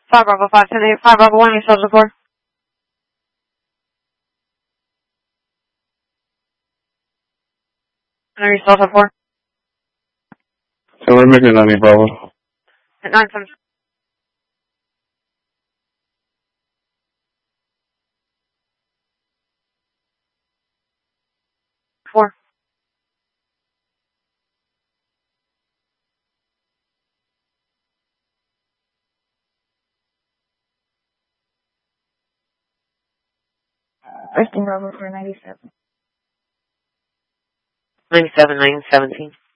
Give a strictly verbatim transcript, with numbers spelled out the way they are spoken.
five Bravo five ten eight, five Bravo one, you soldier four. I know you soldier four. So we're making on you, Bravo. At nine seven. Four. Resting Bravo for ninety-seven. ninety-seven, nine seventeen.